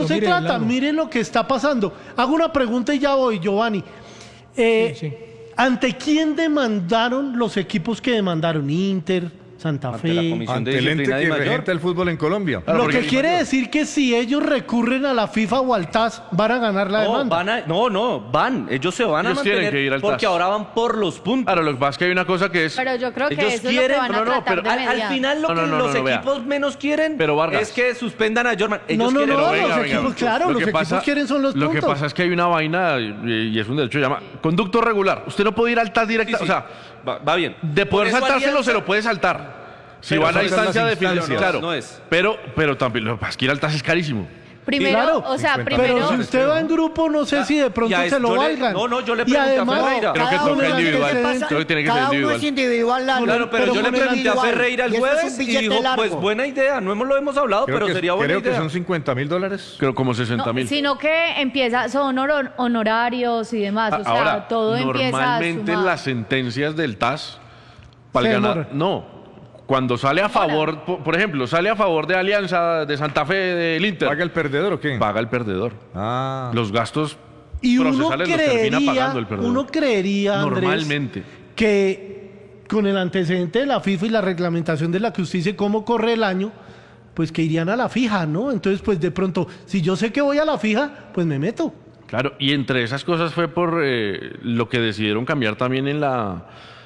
se mire, trata, Lauro. mire lo que está pasando. Hago una pregunta y ya voy, Giovanni. Sí. ¿Ante quién demandaron los equipos que demandaron? Inter, Santa Ante la Fe. comisión. Ante de el ente disciplina que de mayor. regenta el fútbol en Colombia. Claro, Lo porque que quiere decir que si ellos recurren a la FIFA o al TAS, van a ganar la demanda. Van. Ellos se van a Ellos tienen mantener que ir al porque TAS. ahora van por los puntos. Claro, lo que pasa es que hay una cosa que es... Pero yo creo que Ellos eso quieren, es lo que van a tratar pero de Al mediar. final lo que los vea. equipos menos quieren Pero, Vargas. es que suspendan a Jorman. Ellos No, quieren- no, Pero los equipos, claro, Lo los que equipos quieren son los Lo que puntos. pasa es que hay una vaina, y es un derecho, se llama conducto regular. Usted no puede ir al TAS directa, Sí, sí. o sea, va bien. de poder Por eso saltárselo Alianza- se lo puede saltar. Si Pero va a la son las instancia de instancias. definición, claro. No es. Pero también lo que pasa es que ir al TAS es carísimo. Primero, Claro, o sea, 50 primero... Pero si usted va en grupo, no sé si de pronto ya es- se lo yo le- valgan. no, yo le Y pregunté a además, Ferreira. Creo que cada uno toca de individual. antecedentes- Creo que tiene que ser Cada uno individual. es individual, Lalo. Claro, pero yo le pregunté a individual. Ferreira el Y eso es un jueves y billete dijo, largo. pues buena idea, no lo hemos hablado, Creo pero que, sería buena creo que idea. son $50.000. Creo como 60.000. No, sino que empieza, son honorarios y demás, o sea, Ahora, todo empieza a normalmente sumar. las sentencias del TAS, para Se el ganar, demora. no. Cuando sale a favor, por ejemplo, sale a favor de Alianza, de Santa Fe, del Inter, ¿Paga el perdedor o qué? paga el perdedor. Ah. Los gastos Y uno procesales los termina creería, pagando el perdedor. uno creería, Andrés, Normalmente. que con el antecedente de la FIFA y la reglamentación de la que usted dice cómo corre el año, pues que irían a la fija, ¿no? Entonces, pues de pronto, si yo sé que voy a la fija, pues me meto. Claro, y entre esas cosas fue por lo que decidieron cambiar también en la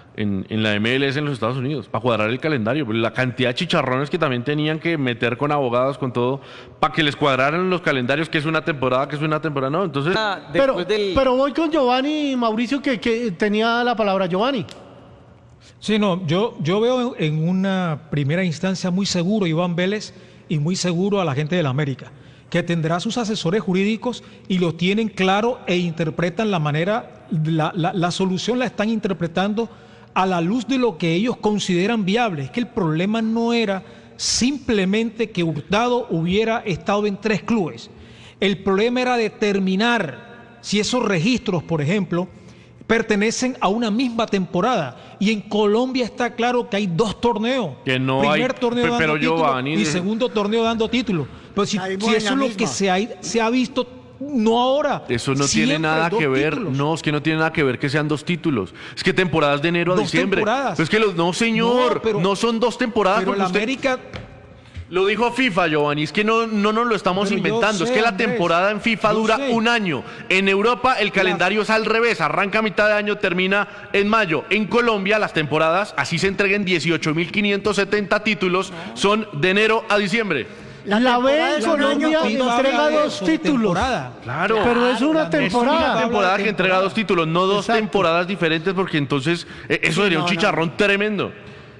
MLS en los Estados Unidos, para cuadrar el calendario. La cantidad de chicharrones que también tenían que meter con abogados, con todo, para que les cuadraran los calendarios, que es una temporada, no. Entonces, Pero voy con Giovanni y Mauricio, que tenía la palabra Giovanni. Sí, no, yo veo en una primera instancia muy seguro a Iván Vélez y muy seguro a la gente de la América, que tendrá sus asesores jurídicos y lo tienen claro e interpretan la manera, la solución la están interpretando a la luz de lo que ellos consideran viable. Es que el problema no era simplemente que Hurtado hubiera estado en 3 clubes. El problema era determinar si esos registros, por ejemplo, pertenecen a una misma temporada. Y en Colombia está claro que hay 2 torneos. Que no Primer hay- torneo dando pero título Giovanni, y segundo torneo dando título. Pero si Caímos eso en la es lo misma. que se ha visto, no ahora. eso no Siempre tiene nada 2 que ver. títulos. No, es que no tiene nada que ver que sean 2 títulos. Es que temporadas de enero a 2 diciembre. temporadas. Pero es que no, señor, No, pero- no son 2 temporadas. Pero porque la usted- América... Lo dijo FIFA, Giovanni, es que no nos lo estamos Pero yo inventando, es sé, que la Andrés, temporada en FIFA yo dura sé. un año. En Europa el calendario es al revés, arranca a mitad de año, termina en mayo. En Colombia las temporadas, así se entreguen 18.570 títulos, son de enero a diciembre. La B temporada en es un año, Colombia FIFA entrega habla de 2 eso, de títulos. temporada. Claro. Pero es una Claro, Es una temporada. temporada que entrega 2 títulos, no 2 Exacto. temporadas diferentes, porque entonces eso sería un chicharrón tremendo.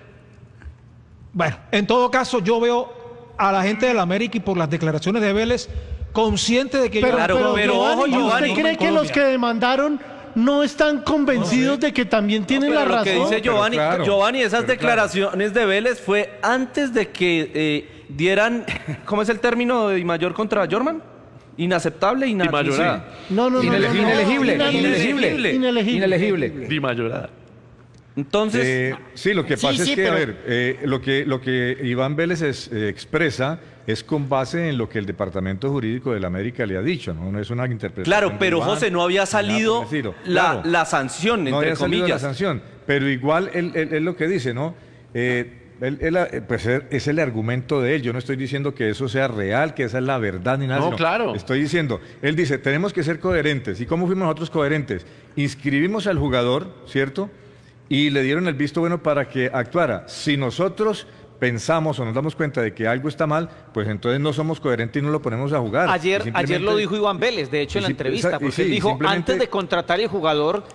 Bueno, en todo caso yo veo a la gente de la América y por las declaraciones de Vélez consciente de que Pero, Claro, pero, pero Giovanni, ojo, Giovanni, ¿usted cree que los que demandaron no están convencidos de que también tienen Pero la lo que razón? dice Giovanni, Pero claro, Giovanni, esas pero declaraciones de Vélez fue antes de que dieran, ¿cómo es el término de Di Mayor contra Jorman? Inaceptable, Mayorada. No. Inelegible. Inelegible. Di mayorada. Entonces, Sí, lo que Sí, pasa sí, es que, pero- a ver, lo que Iván Vélez expresa es con base en lo que el Departamento Jurídico de la América le ha dicho, ¿no? No es una interpretación. claro, de pero Iván, José, no había ni nada por salido el estilo. la, Claro, la sanción, no entre había salido la comillas. sanción, pero igual él lo que dice, ¿no? Pues es el argumento de él. Yo no estoy diciendo que eso sea real, que esa es la verdad ni nada. No, sino claro. Estoy diciendo, él dice, tenemos que ser coherentes. ¿Y cómo fuimos nosotros coherentes? Inscribimos al jugador, ¿cierto? Y le dieron el visto bueno para que actuara. Si nosotros pensamos o nos damos cuenta de que algo está mal, pues entonces no somos coherentes y no lo ponemos a jugar. Ayer Y simplemente- lo dijo Iván Vélez, de hecho, en la y sí, entrevista, y porque sí, él dijo, simplemente- antes de contratar el jugador,